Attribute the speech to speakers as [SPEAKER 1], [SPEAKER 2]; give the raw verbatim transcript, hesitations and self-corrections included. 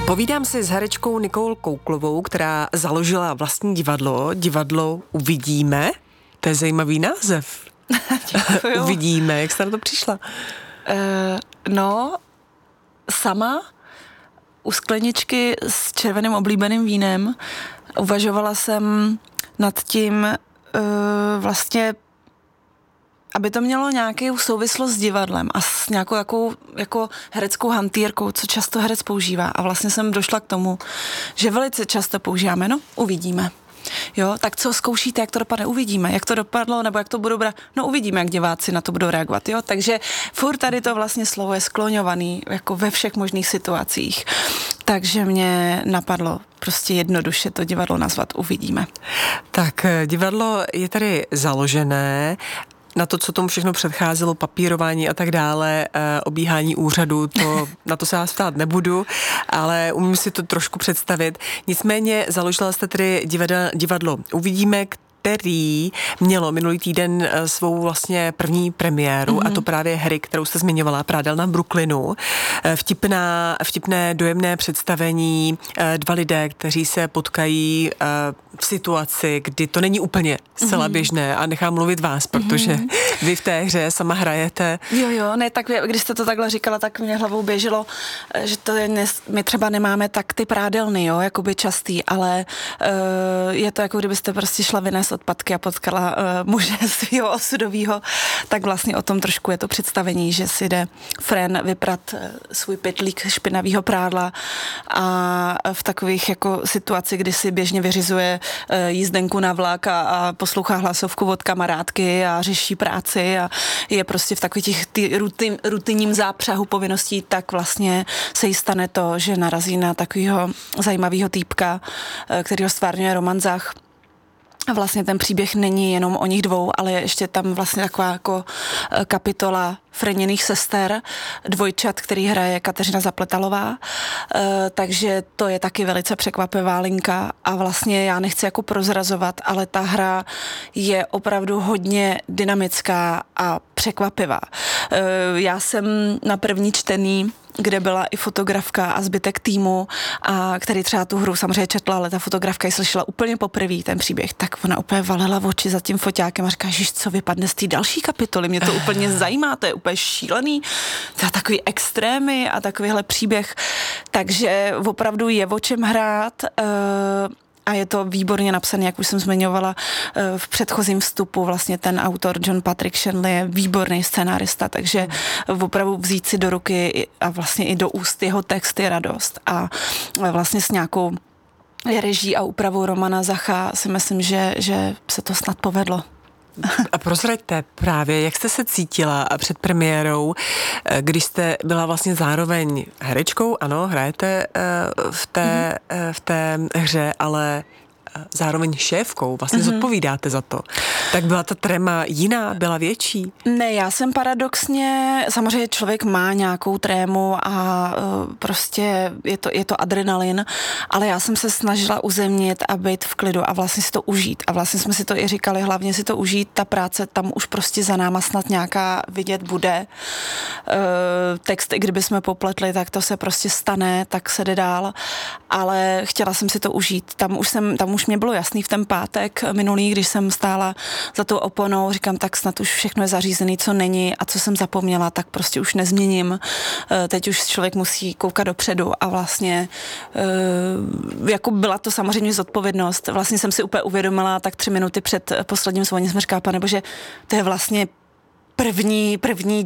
[SPEAKER 1] Povídám si s herečkou Nicole Kouklovou, která založila vlastní divadlo. Divadlo Uvidíme. To je zajímavý název.
[SPEAKER 2] Děkuju.
[SPEAKER 1] Uvidíme. Jak jste na to přišla?
[SPEAKER 2] Uh, no, sama u skleničky s červeným oblíbeným vínem uvažovala jsem nad tím uh, vlastně, aby to mělo nějakou souvislost s divadlem a s nějakou jakou, jako hereckou hantýrkou, co často herec používá. A vlastně jsem došla k tomu, že velice často používáme, no, uvidíme. Jo, tak co zkoušíte, jak to dopadne, uvidíme, jak to dopadlo, nebo jak to budou brát, no uvidíme, jak diváci na to budou reagovat, jo, takže furt tady to vlastně slovo je skloňovaný, jako ve všech možných situacích, takže mě napadlo prostě jednoduše to divadlo nazvat Uvidíme.
[SPEAKER 1] Tak divadlo je tady založené. Na to, co tomu všechno předcházelo, papírování a tak dále, e, obíhání úřadu, to, na to se vás ptát nebudu, ale umím si to trošku představit. Nicméně založila jste tedy divadlo, divadlo Uvidíme, který mělo minulý týden svou vlastně první premiéru, mm-hmm. a to právě hry, kterou jste zmiňovala, Prádelna v Brooklynu. Vtipná, vtipné dojemné představení, dva lidé, kteří se potkají v situaci, kdy to není úplně zcela mm-hmm. běžné, a nechám mluvit vás, protože mm-hmm. vy v té hře sama hrajete.
[SPEAKER 2] Jo, jo, ne, tak když jste to takhle říkala, tak mě hlavou běželo, že to je, my třeba nemáme tak ty prádelny, jo, jakoby častý, ale uh, je to jako kdybyste prostě šla vynést odpadky a potkala uh, muže svýho osudovýho, tak vlastně o tom trošku je to představení, že si jde Fren vyprat uh, svůj pytlík špinavýho prádla a v takových jako situaci, kdy si běžně vyřizuje uh, jízdenku na vlak a, a poslouchá hlasovku od kamarádky a řeší práci a je prostě v takových těch ty rutin, rutinním zápřahu povinností, tak vlastně se jí stane to, že narazí na takového zajímavého týpka, uh, kterýho stvárňuje Roman Zach. A vlastně ten příběh není jenom o nich dvou, ale je ještě tam vlastně taková jako kapitola Freněných sester, dvojčat, který hraje Kateřina Zapletalová, e, takže to je taky velice překvapivá linka a vlastně já nechci jako prozrazovat, ale ta hra je opravdu hodně dynamická a překvapivá. E, já jsem na první čtení, kde byla i fotografka a zbytek týmu, a který třeba tu hru samozřejmě četla, ale ta fotografka ji slyšela úplně poprvé ten příběh, tak ona úplně valela v oči za tím foťákem a říká, že co vypadne z té další kapitoly, mě to úplně zajímá, to je úplně šílený, to je takový extrémy a takovýhle příběh, takže opravdu je o čem hrát. Uh, A je to výborně napsané, jak už jsem zmiňovala v předchozím vstupu, vlastně ten autor John Patrick Shanley je výborný scenárista, takže opravdu vzít si do ruky a vlastně i do úst jeho text je radost. A vlastně s nějakou reží a úpravou Romana Zacha si myslím, že, že se to snad povedlo.
[SPEAKER 1] A prozraďte právě, jak jste se cítila před premiérou, když jste byla vlastně zároveň herečkou, ano, hrajete v té, v té hře, ale zároveň šéfkou, vlastně mm-hmm. zodpovídáte za to. Tak byla ta tréma jiná, byla větší? Ne,
[SPEAKER 2] já jsem paradoxně, samozřejmě člověk má nějakou trému a uh, prostě je to, je to adrenalin, ale já jsem se snažila uzemnit a být v klidu a vlastně si to užít. A vlastně jsme si to i říkali, hlavně si to užít, ta práce tam už prostě za náma snad nějaká vidět bude. Uh, text, i kdyby jsme popletli, tak to se prostě stane, tak se jde dál, ale chtěla jsem si to užít. Tam už jsem, tam už mě bylo jasný v ten pátek minulý, když jsem stála za tou oponou, říkám, tak snad už všechno je zařízený, co není a co jsem zapomněla, tak prostě už nezměním. Teď už člověk musí koukat dopředu a vlastně jako byla to samozřejmě zodpovědnost. Vlastně jsem si úplně uvědomila tak tři minuty před posledním zvoním, jsem říkala, pane bože, to je vlastně první, první